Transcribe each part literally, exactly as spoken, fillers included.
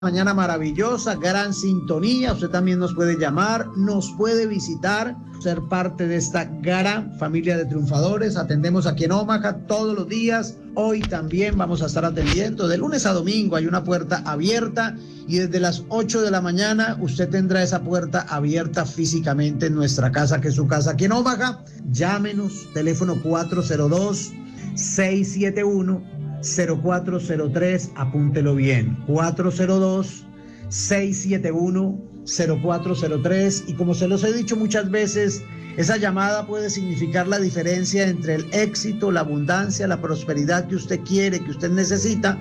Mañana maravillosa, gran sintonía. Usted también nos puede llamar, nos puede visitar, ser parte de esta gran familia de triunfadores. Atendemos aquí en Omaha todos los días. Hoy también vamos a estar atendiendo. De lunes a domingo hay una puerta abierta y desde las ocho de la mañana usted tendrá esa puerta abierta físicamente en nuestra casa, que es su casa aquí en Omaha. Llámenos, teléfono cuatro cero dos, seis siete uno, cero cuatro cero tres, apúntelo bien, cuatro cero dos, seis siete uno, cero cuatro cero tres, y como se los he dicho muchas veces, esa llamada puede significar la diferencia entre el éxito, la abundancia, la prosperidad que usted quiere, que usted necesita,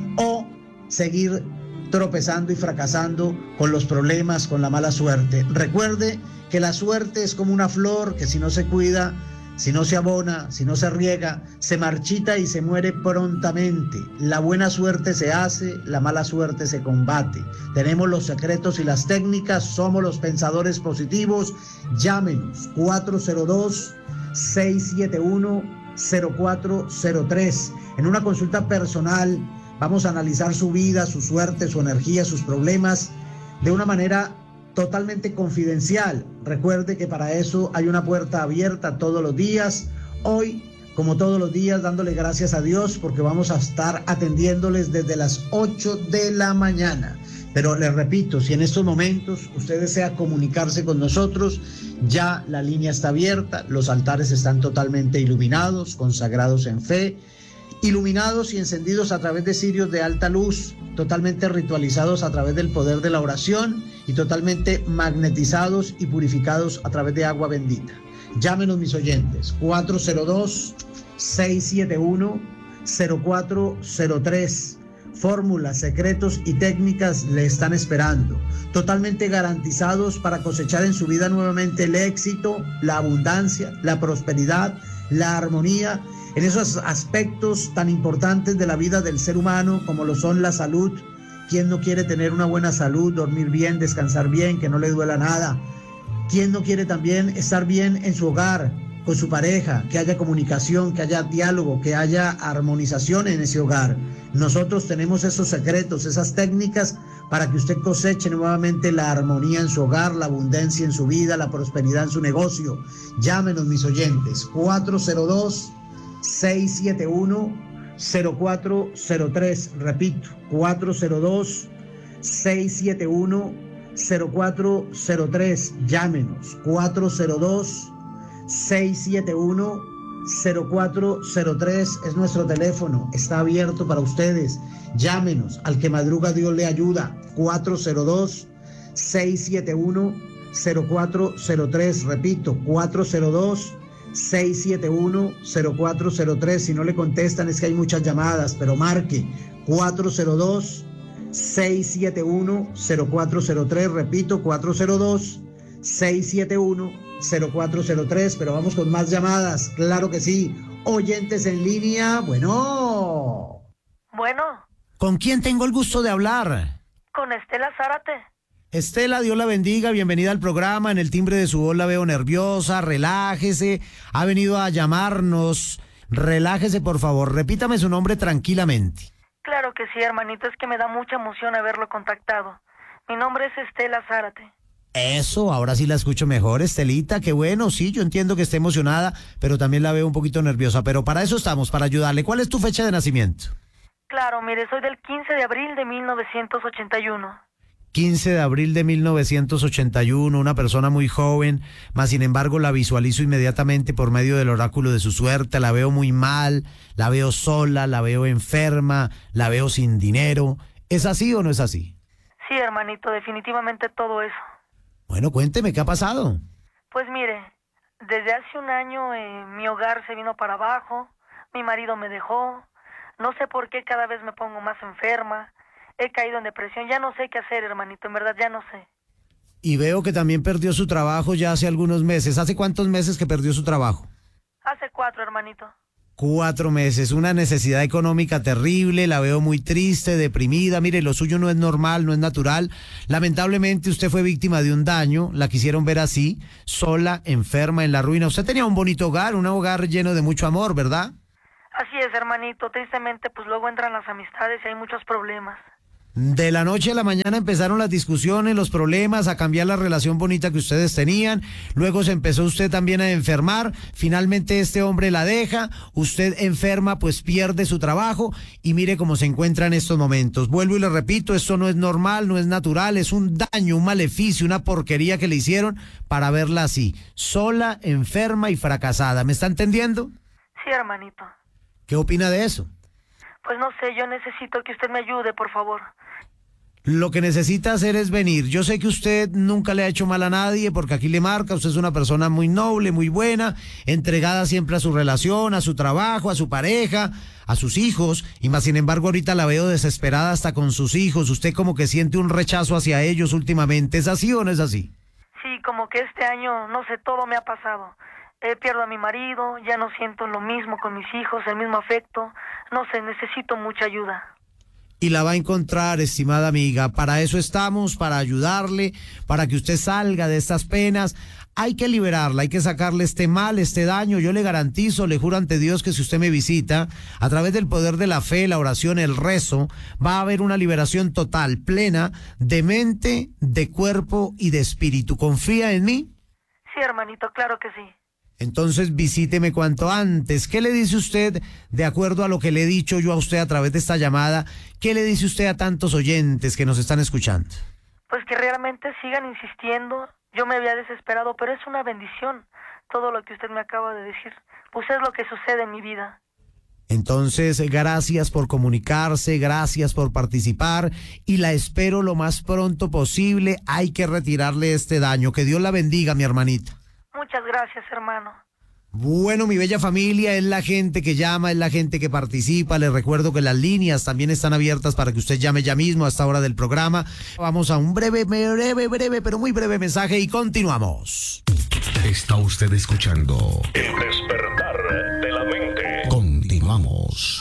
o seguir tropezando y fracasando con los problemas, con la mala suerte. Recuerde que la suerte es como una flor que si no se cuida, si no se abona, si no se riega, se marchita y se muere prontamente. La buena suerte se hace, la mala suerte se combate. Tenemos los secretos y las técnicas, somos los pensadores positivos. Llámenos cuatro cero dos, seis siete uno, cero cuatro cero tres. En una consulta personal vamos a analizar su vida, su suerte, su energía, sus problemas de una manera totalmente confidencial. Recuerde que para eso hay una puerta abierta todos los días. Hoy, como todos los días, dándole gracias a Dios porque vamos a estar atendiéndoles desde las ocho de la mañana. Pero les repito, si en estos momentos usted desea comunicarse con nosotros, ya la línea está abierta, los altares están totalmente iluminados, consagrados en fe, iluminados y encendidos a través de cirios de alta luz, totalmente ritualizados a través del poder de la oración y totalmente magnetizados y purificados a través de agua bendita. Llámenos, mis oyentes, cuatro cero dos, seis siete uno, cero cuatro cero tres. Fórmulas, secretos y técnicas le están esperando, totalmente garantizados para cosechar en su vida nuevamente el éxito, la abundancia, la prosperidad, la armonía, en esos aspectos tan importantes de la vida del ser humano como lo son la salud. ¿Quién no quiere tener una buena salud, dormir bien, descansar bien, que no le duela nada? ¿Quién no quiere también estar bien en su hogar, con su pareja, que haya comunicación, que haya diálogo, que haya armonización en ese hogar? Nosotros tenemos esos secretos, esas técnicas para que usted coseche nuevamente la armonía en su hogar, la abundancia en su vida, la prosperidad en su negocio. Llámenos, mis oyentes, cuatro cero dos, seis siete uno, cero cuatro cero tres. Repito, cuatro cero dos, seis siete uno, cero cuatro cero tres. Llámenos, cuatro cero dos, seis siete uno, cero cuatro cero tres es nuestro teléfono, está abierto para ustedes. Llámenos, al que madruga Dios le ayuda, cuatro cero dos, seis siete uno, cero cuatro cero tres. Repito, cuatro cero dos, seis siete uno, cero cuatro cero tres. Si no le contestan es que hay muchas llamadas, pero marque cuatro cero dos, seis siete uno, cero cuatro cero tres. Repito, cuatro cero dos, seis siete uno, cero cuatro cero tres. Pero vamos con más llamadas, claro que sí. Oyentes en línea, bueno. Bueno. ¿Con quién tengo el gusto de hablar? Con Estela Zárate. Estela, Dios la bendiga, bienvenida al programa. En el timbre de su voz la veo nerviosa, relájese. Ha venido a llamarnos, relájese por favor, repítame su nombre tranquilamente. Claro que sí, hermanito, es que me da mucha emoción haberlo contactado. Mi nombre es Estela Zárate. Eso, ahora sí la escucho mejor, Estelita, qué bueno, sí, yo entiendo que esté emocionada, pero también la veo un poquito nerviosa, pero para eso estamos, para ayudarle. ¿Cuál es tu fecha de nacimiento? Claro, mire, soy del quince de abril de mil novecientos ochenta y uno. quince de abril de mil novecientos ochenta y uno, una persona muy joven, mas sin embargo la visualizo inmediatamente por medio del oráculo de su suerte. La veo muy mal, la veo sola, la veo enferma, la veo sin dinero. ¿Es así o no es así? Sí, hermanito, definitivamente todo eso. Bueno, cuénteme, ¿qué ha pasado? Pues mire, desde hace un año eh, mi hogar se vino para abajo, mi marido me dejó, no sé por qué cada vez me pongo más enferma, he caído en depresión, ya no sé qué hacer, hermanito, en verdad ya no sé. Y veo que también perdió su trabajo ya hace algunos meses. ¿Hace cuántos meses que perdió su trabajo? Hace cuatro, hermanito. Cuatro meses, una necesidad económica terrible, la veo muy triste, deprimida. Mire, lo suyo no es normal, no es natural. Lamentablemente usted fue víctima de un daño, la quisieron ver así, sola, enferma, en la ruina. Usted tenía un bonito hogar, un hogar lleno de mucho amor, ¿verdad? Así es, hermanito, tristemente pues luego entran las amistades y hay muchos problemas. De la noche a la mañana empezaron las discusiones, los problemas, a cambiar la relación bonita que ustedes tenían. Luego se empezó usted también a enfermar. Finalmente este hombre la deja. Usted enferma, pues pierde su trabajo. Y mire cómo se encuentra en estos momentos. Vuelvo y le repito, esto no es normal, no es natural. Es un daño, un maleficio, una porquería que le hicieron para verla así. Sola, enferma y fracasada. ¿Me está entendiendo? Sí, hermanito. ¿Qué opina de eso? Pues no sé, yo necesito que usted me ayude, por favor. Lo que necesita hacer es venir. Yo sé que usted nunca le ha hecho mal a nadie porque aquí le marca, usted es una persona muy noble, muy buena, entregada siempre a su relación, a su trabajo, a su pareja, a sus hijos, y más sin embargo ahorita la veo desesperada hasta con sus hijos. Usted como que siente un rechazo hacia ellos últimamente. ¿Es así o no es así? Sí, como que este año, no sé, todo me ha pasado. Eh, pierdo a mi marido, ya no siento lo mismo con mis hijos, el mismo afecto. No sé, necesito mucha ayuda. Y la va a encontrar, estimada amiga. Para eso estamos, para ayudarle, para que usted salga de estas penas. Hay que liberarla, hay que sacarle este mal, este daño. Yo le garantizo, le juro ante Dios que si usted me visita, a través del poder de la fe, la oración, el rezo, va a haber una liberación total, plena, de mente, de cuerpo y de espíritu. ¿Confía en mí? Sí, hermanito, claro que sí. Entonces visíteme cuanto antes. ¿Qué le dice usted, de acuerdo a lo que le he dicho yo a usted a través de esta llamada? ¿Qué le dice usted a tantos oyentes que nos están escuchando? Pues que realmente sigan insistiendo. Yo me había desesperado, pero es una bendición todo lo que usted me acaba de decir. Pues es lo que sucede en mi vida. Entonces, gracias por comunicarse, gracias por participar y la espero lo más pronto posible. Hay que retirarle este daño. Que Dios la bendiga, mi hermanita. Muchas gracias, hermano. Bueno, mi bella familia, es la gente que llama, es la gente que participa. Les recuerdo que las líneas también están abiertas para que usted llame ya mismo a esta hora del programa. Vamos a un breve, breve, breve, pero muy breve mensaje y continuamos. Está usted escuchando El despertar de la mente. Continuamos.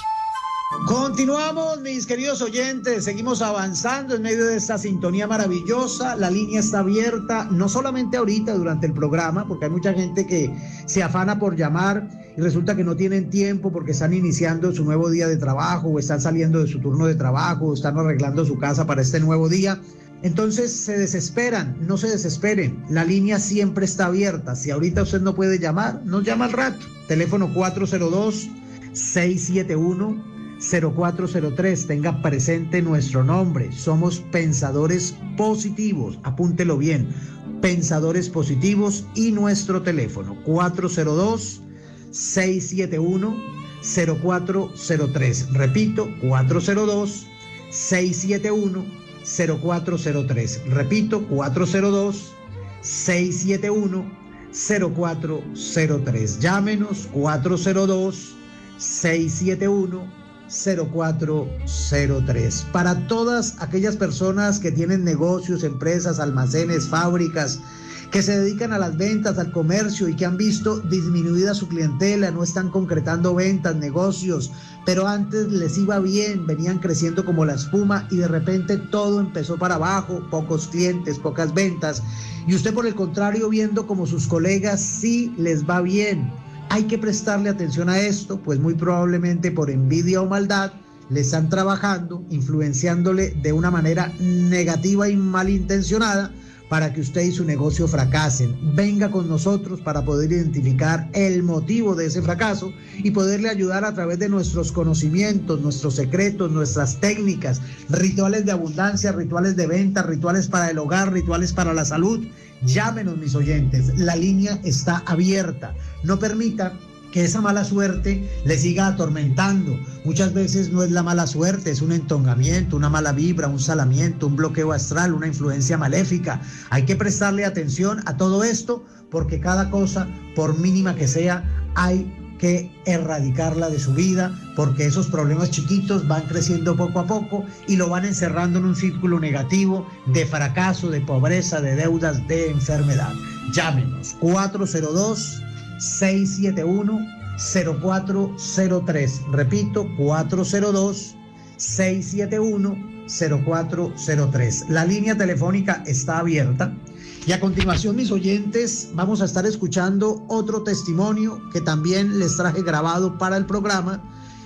Continuamos, mis queridos oyentes, seguimos avanzando en medio de esta sintonía maravillosa. La línea está abierta, no solamente ahorita durante el programa, porque hay mucha gente que se afana por llamar y resulta que no tienen tiempo porque están iniciando su nuevo día de trabajo o están saliendo de su turno de trabajo o están arreglando su casa para este nuevo día. Entonces se desesperan. No se desesperen, la línea siempre está abierta. Si ahorita usted no puede llamar, nos llama al rato. Teléfono cuatro cero dos, seis siete uno, cero cuatro cero tres. Tenga presente nuestro nombre. Somos Pensadores Positivos. Apúntelo bien. Pensadores Positivos y nuestro teléfono cuatro cero dos, seis siete uno, cero cuatro cero tres. Repito, cuatro cero dos, seis siete uno, cero cuatro cero tres. Repito, cuatro cero dos, seis siete uno, cero cuatro cero tres. Llámenos cuatro cero dos, seis siete uno, cero cuatro cero tres. Para todas aquellas personas que tienen negocios, empresas, almacenes, fábricas, que se dedican a las ventas, al comercio y que han visto disminuida su clientela, no están concretando ventas, negocios, pero antes les iba bien, venían creciendo como la espuma y de repente todo empezó para abajo, pocos clientes, pocas ventas, y usted por el contrario viendo como sus colegas sí les va bien. Hay que prestarle atención a esto, pues muy probablemente por envidia o maldad le están trabajando, influenciándole de una manera negativa y malintencionada para que usted y su negocio fracasen. Venga con nosotros para poder identificar el motivo de ese fracaso y poderle ayudar a través de nuestros conocimientos, nuestros secretos, nuestras técnicas, rituales de abundancia, rituales de venta, rituales para el hogar, rituales para la salud. Llámenos, mis oyentes, la línea está abierta. No permita que esa mala suerte le siga atormentando. Muchas veces no es la mala suerte, es un entongamiento, una mala vibra, un salamiento, un bloqueo astral, una influencia maléfica. Hay que prestarle atención a todo esto porque cada cosa, por mínima que sea, hay que erradicarla de su vida, porque esos problemas chiquitos van creciendo poco a poco y lo van encerrando en un círculo negativo de fracaso, de pobreza, de deudas, de enfermedad. Llámenos cuatro cero dos, seis siete uno, cero cuatro cero tres. Repito, cuatro cero dos, seis siete uno, cero cuatro cero tres. La línea telefónica está abierta. Y a continuación, mis oyentes, vamos a estar escuchando otro testimonio que también les traje grabado para el programa,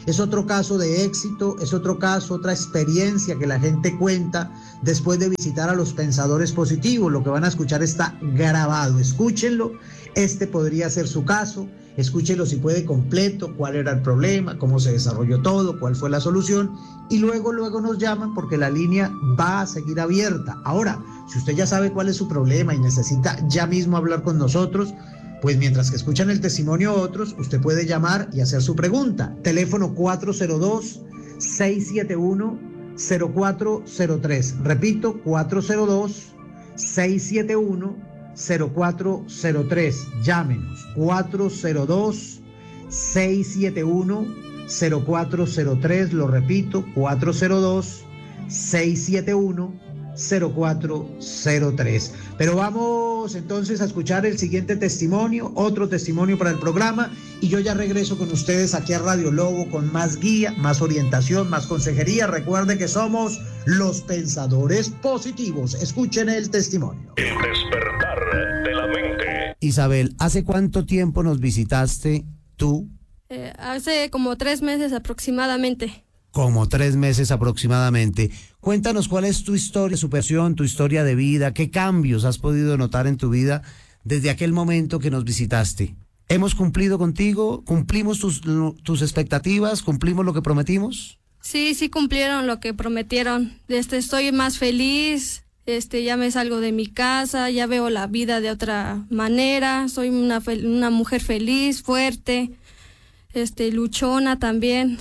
Es otro caso de éxito, es otro caso, otra experiencia que la gente cuenta después de visitar a los pensadores positivos. Lo que van a escuchar está grabado. Escúchenlo, este podría ser su caso. Escúchelo si puede completo, cuál era el problema, cómo se desarrolló todo, cuál fue la solución, y luego, luego nos llaman porque la línea va a seguir abierta. Ahora, si usted ya sabe cuál es su problema y necesita ya mismo hablar con nosotros, pues mientras que escuchan el testimonio de otros, usted puede llamar y hacer su pregunta. Teléfono cuatro cero dos, seis siete uno, cero cuatro cero tres. Repito, cuatro cero dos, seis siete uno, cero cuatro cero tres. Llámenos cuatro cero dos, seis siete uno, cero cuatro cero tres. Lo repito, cuatro cero dos, seis siete uno, cero cuatro cero tres. Pero vamos entonces a escuchar el siguiente testimonio, otro testimonio para el programa, y yo ya regreso con ustedes aquí a Radio Lobo con más guía, más orientación, más consejería. Recuerden que somos los pensadores positivos. Escuchen el testimonio. El despertar de la mente. Isabel, ¿hace cuánto tiempo nos visitaste tú? Eh, hace como tres meses aproximadamente. Como tres meses aproximadamente. Cuéntanos cuál es tu historia, superación, tu historia de vida, qué cambios has podido notar en tu vida desde aquel momento que nos visitaste. ¿Hemos cumplido contigo? ¿Cumplimos tus, tus expectativas? ¿Cumplimos lo que prometimos? Sí, sí cumplieron lo que prometieron. Este, estoy más feliz, este, ya me salgo de mi casa, ya veo la vida de otra manera, soy una, una mujer feliz, fuerte, este, luchona también.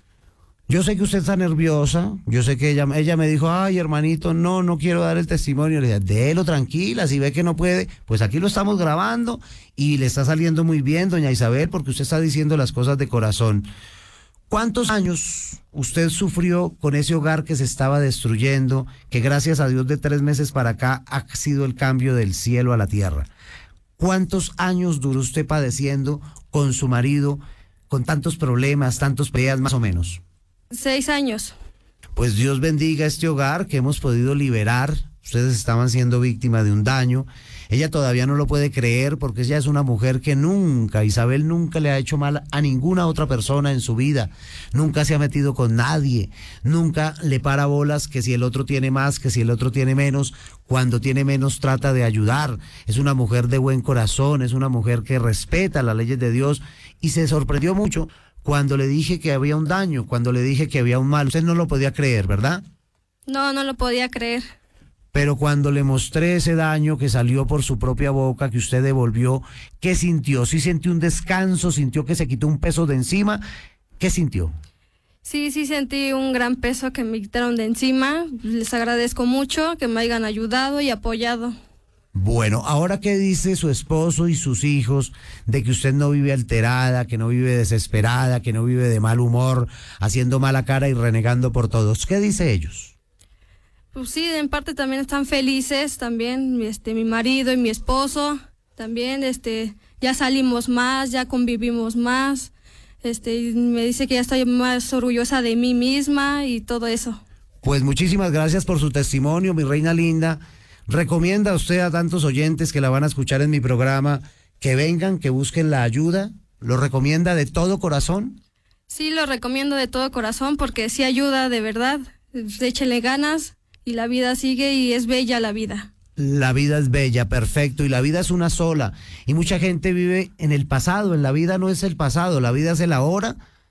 Yo sé que usted está nerviosa, yo sé que ella, ella me dijo, ay hermanito, no, no quiero dar el testimonio. Le dije, délo tranquila, si ve que no puede, pues aquí lo estamos grabando y le está saliendo muy bien, doña Isabel, porque usted está diciendo las cosas de corazón. ¿Cuántos años usted sufrió con ese hogar que se estaba destruyendo, que gracias a Dios de tres meses para acá ha sido el cambio del cielo a la tierra? ¿Cuántos años duró usted padeciendo con su marido, con tantos problemas, tantos peleas más o menos? Seis años. Pues Dios bendiga este hogar que hemos podido liberar. Ustedes estaban siendo víctimas de un daño. Ella todavía no lo puede creer porque ella es una mujer que nunca, Isabel nunca le ha hecho mal a ninguna otra persona en su vida. Nunca se ha metido con nadie. Nunca le para bolas que si el otro tiene más, que si el otro tiene menos. Cuando tiene menos trata de ayudar. Es una mujer de buen corazón, es una mujer que respeta las leyes de Dios y se sorprendió mucho cuando le dije que había un daño, cuando le dije que había un mal. Usted no lo podía creer, ¿verdad? No, no lo podía creer. Pero cuando le mostré ese daño que salió por su propia boca, que usted devolvió, ¿qué sintió? ¿Sí sintió un descanso? ¿Sintió que se quitó un peso de encima? ¿Qué sintió? Sí, sí sentí un gran peso que me quitaron de encima. Les agradezco mucho que me hayan ayudado y apoyado. Bueno, ahora qué dice su esposo y sus hijos de que usted no vive alterada, que no vive desesperada, que no vive de mal humor, haciendo mala cara y renegando por todos. ¿Qué dice ellos? Pues sí, en parte también están felices, también este mi marido y mi esposo, también este ya salimos más, ya convivimos más. Este me dice que ya estoy más orgullosa de mí misma y todo eso. Pues muchísimas gracias por su testimonio, mi reina linda. ¿Recomienda usted a tantos oyentes que la van a escuchar en mi programa que vengan, que busquen la ayuda? ¿Lo recomienda de todo corazón? Sí, lo recomiendo de todo corazón porque sí ayuda de verdad. Échele ganas y la vida sigue y es bella la vida. La vida es bella, perfecto, y la vida es una sola. Y mucha gente vive en el pasado, en la vida no es el pasado, la vida es el ahora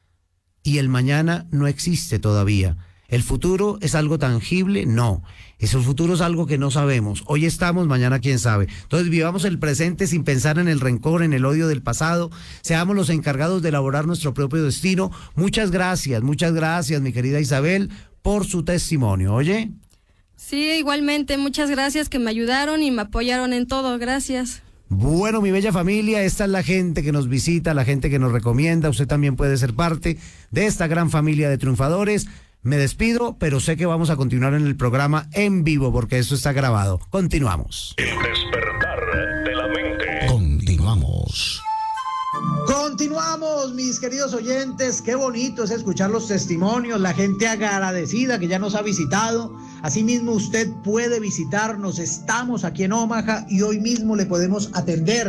y el mañana no existe todavía. ¿El futuro es algo tangible? No. Ese futuro es algo que no sabemos. Hoy estamos, mañana quién sabe. Entonces vivamos el presente sin pensar en el rencor, en el odio del pasado. Seamos los encargados de elaborar nuestro propio destino. Muchas gracias, muchas gracias, mi querida Isabel, por su testimonio. ¿Oye? Sí, igualmente. Muchas gracias que me ayudaron y me apoyaron en todo. Gracias. Bueno, mi bella familia, esta es la gente que nos visita, la gente que nos recomienda. Usted también puede ser parte de esta gran familia de triunfadores. Me despido, pero sé que vamos a continuar en el programa en vivo porque esto está grabado. Continuamos. El despertar de la mente. Continuamos. Continuamos, mis queridos oyentes. Qué bonito es escuchar los testimonios, la gente agradecida que ya nos ha visitado. Asimismo, usted puede visitarnos. Estamos aquí en Omaha y hoy mismo le podemos atender.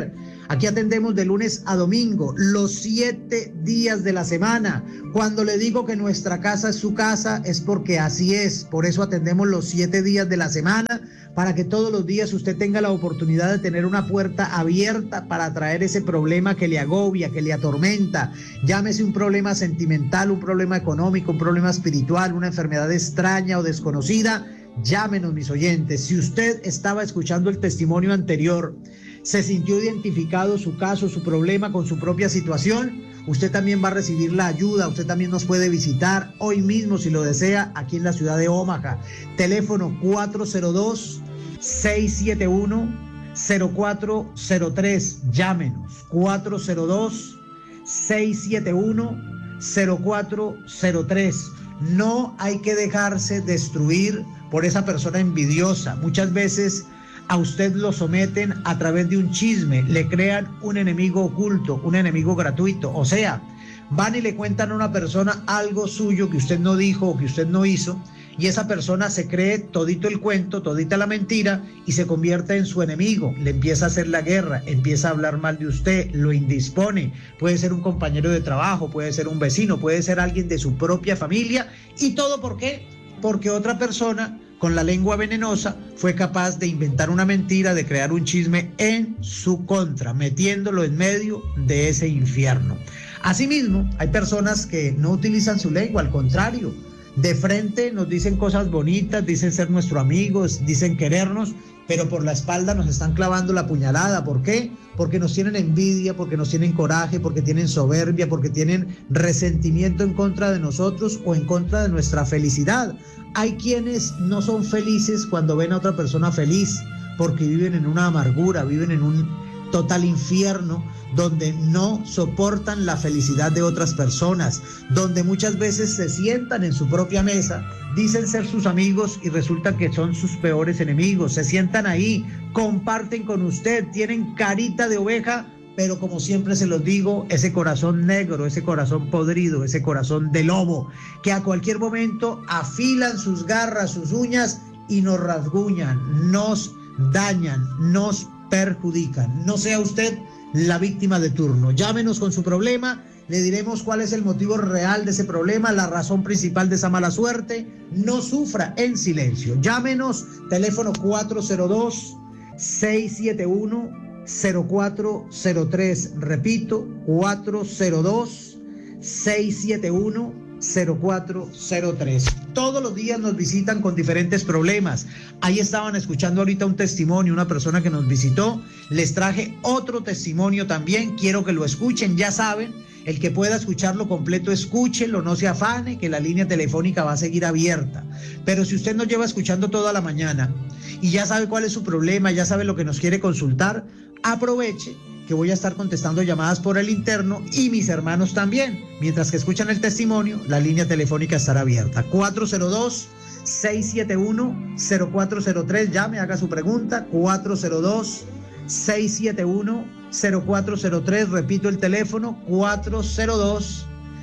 Aquí atendemos de lunes a domingo, los siete días de la semana. Cuando le digo que nuestra casa es su casa, es porque así es. Por eso atendemos los siete días de la semana, para que todos los días usted tenga la oportunidad de tener una puerta abierta para traer ese problema que le agobia, que le atormenta. Llámese un problema sentimental, un problema económico, un problema espiritual, una enfermedad extraña o desconocida. Llámenos, mis oyentes. Si usted estaba escuchando el testimonio anterior, se sintió identificado su caso, su problema con su propia situación, usted también va a recibir la ayuda. Usted también nos puede visitar hoy mismo, si lo desea, aquí en la ciudad de Omaha. Teléfono cuatro cero dos, seis siete uno, cero cuatro cero tres. Llámenos cuatro cero dos, seis siete uno, cero cuatro cero tres. No hay que dejarse destruir por esa persona envidiosa. Muchas veces a usted lo someten a través de un chisme, le crean un enemigo oculto, un enemigo gratuito. O sea, van y le cuentan a una persona algo suyo que usted no dijo o que usted no hizo, y esa persona se cree todito el cuento, todita la mentira, y se convierte en su enemigo. Le empieza a hacer la guerra, empieza a hablar mal de usted, lo indispone. Puede ser un compañero de trabajo, puede ser un vecino, puede ser alguien de su propia familia. ¿Y todo por qué? Porque otra persona con la lengua venenosa fue capaz de inventar una mentira, de crear un chisme en su contra, metiéndolo en medio de ese infierno. Asimismo, hay personas que no utilizan su lengua, al contrario, de frente nos dicen cosas bonitas, dicen ser nuestros amigos, dicen querernos, pero por la espalda nos están clavando la puñalada. ¿Por qué? Porque nos tienen envidia, porque nos tienen coraje, porque tienen soberbia, porque tienen resentimiento en contra de nosotros o en contra de nuestra felicidad. Hay quienes no son felices cuando ven a otra persona feliz, porque viven en una amargura, viven en un total infierno, donde no soportan la felicidad de otras personas, donde muchas veces se sientan en su propia mesa, dicen ser sus amigos y resulta que son sus peores enemigos. Se sientan ahí, comparten con usted, tienen carita de oveja, pero como siempre se los digo, ese corazón negro, ese corazón podrido, ese corazón de lobo, que a cualquier momento afilan sus garras, sus uñas y nos rasguñan, nos dañan, nos perjudican. No sea usted la víctima de turno. Llámenos con su problema, le diremos cuál es el motivo real de ese problema, la razón principal de esa mala suerte. No sufra en silencio. Llámenos, teléfono cuatro cero dos, seis siete uno, cero cuatro cero tres. Repito, cuatro cero dos, seis siete uno, cero cuatro cero tres. Todos los días nos visitan con diferentes problemas. Ahí estaban escuchando ahorita un testimonio, una persona que nos visitó. Les traje otro testimonio también, quiero que lo escuchen. Ya saben, el que pueda escucharlo completo, escúchelo, no se afane, que la línea telefónica va a seguir abierta. Pero si usted nos lleva escuchando toda la mañana y ya sabe cuál es su problema, ya sabe lo que nos quiere consultar, aproveche que voy a estar contestando llamadas por el interno y mis hermanos también. Mientras que escuchan el testimonio, la línea telefónica estará abierta. cuatro cero dos, seis siete uno, cero cuatro cero tres. Llame, haga su pregunta. cuatro cero dos, seis siete uno, cero cuatro cero tres. Repito el teléfono. cuatro cero dos,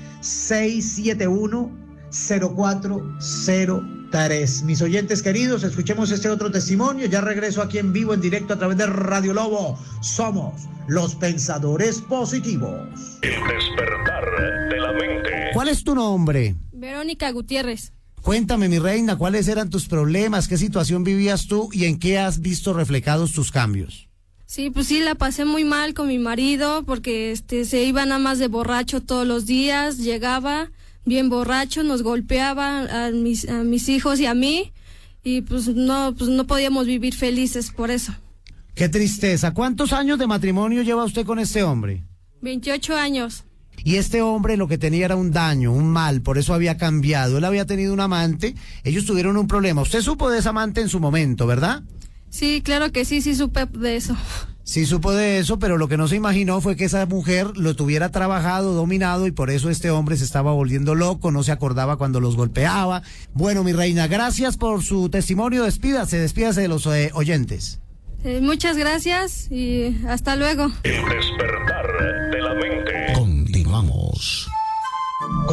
seis siete uno, cero cuatro cero tres. Mis oyentes queridos, escuchemos este otro testimonio. Ya regreso aquí en vivo, en directo a través de Radio Lobo. Somos los pensadores positivos. El despertar de la mente. ¿Cuál es tu nombre? Verónica Gutiérrez. Cuéntame, mi reina, ¿cuáles eran tus problemas? ¿Qué situación vivías tú y en qué has visto reflejados tus cambios? Sí, pues sí, la pasé muy mal con mi marido porque este se iba nada más de borracho todos los días, llegaba bien borracho, nos golpeaba a mis, a mis hijos y a mí, y pues no, pues no podíamos vivir felices por eso. Qué tristeza. ¿Cuántos años de matrimonio lleva usted con este hombre? veintiocho años. Y este hombre lo que tenía era un daño, un mal, por eso había cambiado. Él había tenido un amante, ellos tuvieron un problema. Usted supo de ese amante en su momento, ¿verdad? Sí, claro que sí, sí supe de eso. Sí supo de eso, pero lo que no se imaginó fue que esa mujer lo tuviera trabajado, dominado, y por eso este hombre se estaba volviendo loco, no se acordaba cuando los golpeaba. Bueno, mi reina, gracias por su testimonio. Despídase, despídase de los eh, oyentes. Eh, muchas gracias y hasta luego. El despertar de la mente. Continuamos.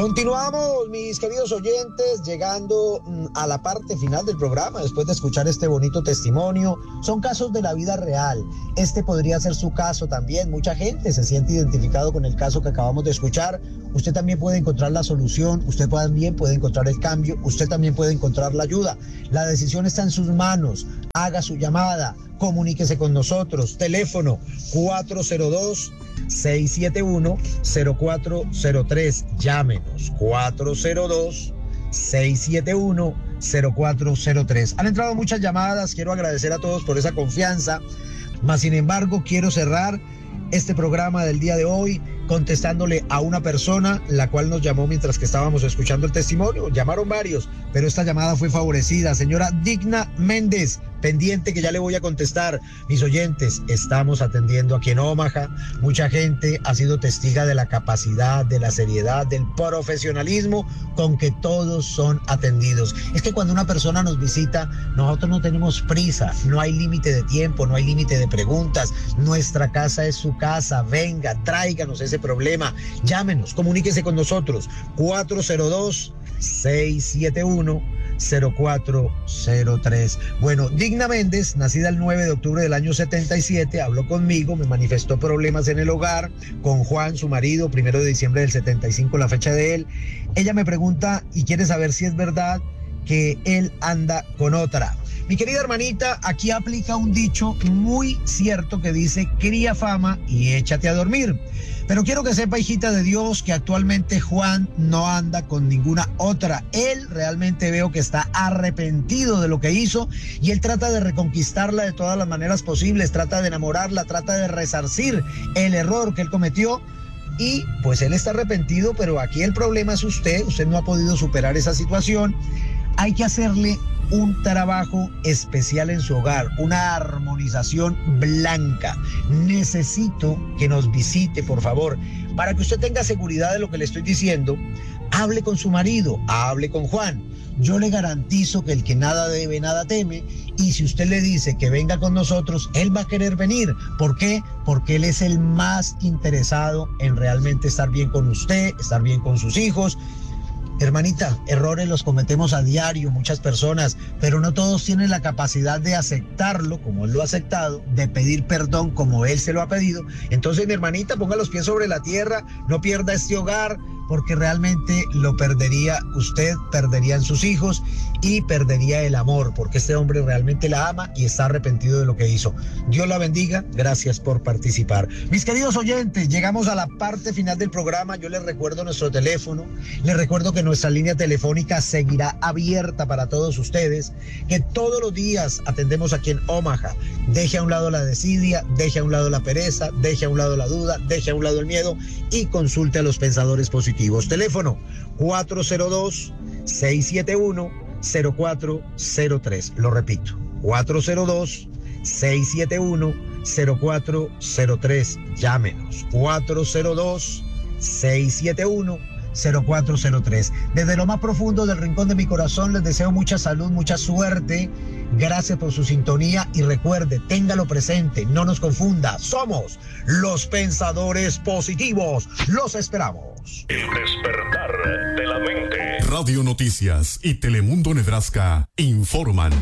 Continuamos, mis queridos oyentes, llegando a la parte final del programa, después de escuchar este bonito testimonio. Son casos de la vida real. Este podría ser su caso también. Mucha gente se siente identificado con el caso que acabamos de escuchar. Usted también puede encontrar la solución, usted también puede encontrar el cambio, usted también puede encontrar la ayuda. La decisión está en sus manos. Haga su llamada, comuníquese con nosotros. Teléfono cuatro cero dos, seis siete uno, cero cuatro cero tres. Llámenos cuatro cero dos, seis siete uno, cero cuatro cero tres. Han entrado muchas llamadas, quiero agradecer a todos por esa confianza, mas sin embargo quiero cerrar este programa del día de hoy contestándole a una persona la cual nos llamó mientras que estábamos escuchando el testimonio. Llamaron varios, pero esta llamada fue favorecida. Señora Digna Méndez, pendiente que ya le voy a contestar. Mis oyentes, estamos atendiendo aquí en Omaha. Mucha gente ha sido testiga de la capacidad, de la seriedad, del profesionalismo con que todos son atendidos. Es que cuando una persona nos visita, nosotros no tenemos prisa, no hay límite de tiempo, no hay límite de preguntas. Nuestra casa es su casa. Venga, tráiganos ese problema. Llámenos, comuníquese con nosotros. cuatro cero dos, seis siete uno, cero cuatro cero tres. Bueno, Digna Méndez, nacida el nueve de octubre del año setenta y siete, habló conmigo, me manifestó problemas en el hogar, con Juan, su marido, primero de diciembre del setenta y cinco, la fecha de él. Ella me pregunta y quiere saber si es verdad que él anda con otra. Mi querida hermanita, aquí aplica un dicho muy cierto que dice: cría fama y échate a dormir. Pero quiero que sepa, hijita de Dios, que actualmente Juan no anda con ninguna otra. Él realmente veo que está arrepentido de lo que hizo y él trata de reconquistarla de todas las maneras posibles, trata de enamorarla, trata de resarcir el error que él cometió. Y pues él está arrepentido, pero aquí el problema es usted, usted no ha podido superar esa situación. Hay que hacerle un trabajo especial en su hogar, una armonización blanca. Necesito que nos visite, por favor, para que usted tenga seguridad de lo que le estoy diciendo. Hable con su marido, hable con Juan. Yo le garantizo que el que nada debe, nada teme. Y si usted le dice que venga con nosotros, él va a querer venir. ¿Por qué? Porque él es el más interesado en realmente estar bien con usted, estar bien con sus hijos. Hermanita, errores los cometemos a diario, muchas personas, pero no todos tienen la capacidad de aceptarlo como él lo ha aceptado, de pedir perdón como él se lo ha pedido. Entonces, mi hermanita, ponga los pies sobre la tierra, no pierda este hogar, porque realmente lo perdería usted, perderían sus hijos y perdería el amor, porque este hombre realmente la ama y está arrepentido de lo que hizo. Dios la bendiga, gracias por participar. Mis queridos oyentes, llegamos a la parte final del programa. Yo les recuerdo nuestro teléfono, les recuerdo que nuestra línea telefónica seguirá abierta para todos ustedes, que todos los días atendemos aquí en Omaha. Deje a un lado la desidia, deje a un lado la pereza, deje a un lado la duda, deje a un lado el miedo y consulte a los pensadores positivos. Teléfono cuatro cero dos, seis siete uno, cero cuatro cero tres. Lo repito, cuatro cero dos, seis siete uno, cero cuatro cero tres. Llámenos, cuatro cero dos, seis siete uno, cero cuatro cero tres. Desde lo más profundo del rincón de mi corazón les deseo mucha salud, mucha suerte. Gracias por su sintonía y recuerde, téngalo presente, no nos confunda. Somos los pensadores positivos. Los esperamos. El despertar de la mente. Radio Noticias y Telemundo Nebraska informan.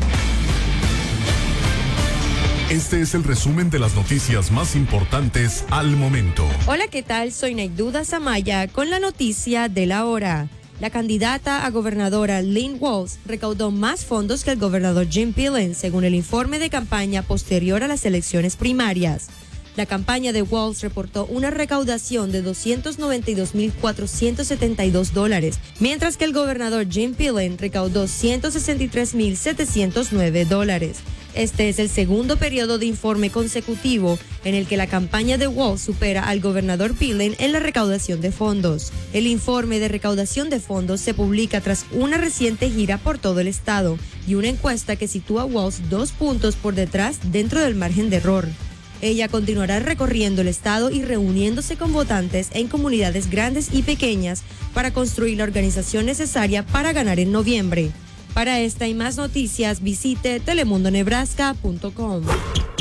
Este es el resumen de las noticias más importantes al momento. Hola, ¿qué tal? Soy Naidouda Samaya con la noticia de la hora. La candidata a gobernadora Lynn Walz recaudó más fondos que el gobernador Jim Pillen, según el informe de campaña posterior a las elecciones primarias. La campaña de Walz reportó una recaudación de doscientos noventa y dos mil cuatrocientos setenta y dos dólares, mientras que el gobernador Jim Pillen recaudó ciento sesenta y tres mil setecientos nueve dólares. Este es el segundo periodo de informe consecutivo en el que la campaña de Walz supera al gobernador Pillen en la recaudación de fondos. El informe de recaudación de fondos se publica tras una reciente gira por todo el estado y una encuesta que sitúa a Walz dos puntos por detrás dentro del margen de error. Ella continuará recorriendo el estado y reuniéndose con votantes en comunidades grandes y pequeñas para construir la organización necesaria para ganar en noviembre. Para esta y más noticias, visite telemundo nebraska punto com.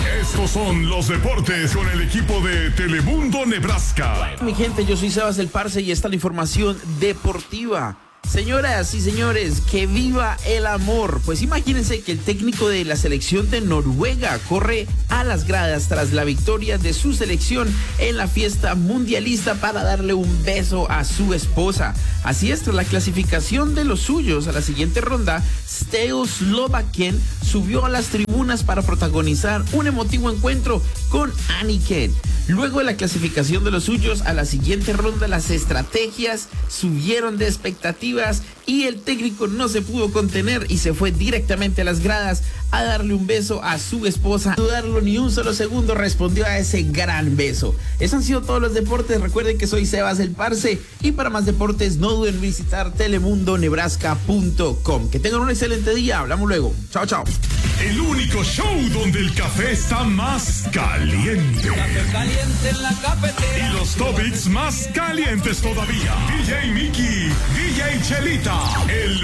Estos son los deportes con el equipo de Telemundo Nebraska. Mi gente, yo soy Sebas del Parce y esta es la información deportiva. Señoras y señores, que viva el amor. Pues imagínense que el técnico de la selección de Noruega corre a las gradas tras la victoria de su selección en la fiesta mundialista para darle un beso a su esposa. Así es, tras la clasificación de los suyos a la siguiente ronda, Steo Slovakian subió a las tribunas para protagonizar un emotivo encuentro con Anniken. Luego de la clasificación de los suyos a la siguiente ronda, las estrategias subieron de expectativas y el técnico no se pudo contener y se fue directamente a las gradas a darle un beso a su esposa. Sin dudarlo ni un solo segundo, respondió a ese gran beso. Esos han sido todos los deportes. Recuerden que soy Sebas del Parce y para más deportes no duden en visitar telemundo nebraska punto com. Que tengan un excelente día. Hablamos luego. Chao, chao. El único show donde el café está más caliente. Café caliente en la cafetera. Y los topics más calientes todavía. D J Mickey, D J Chelita, el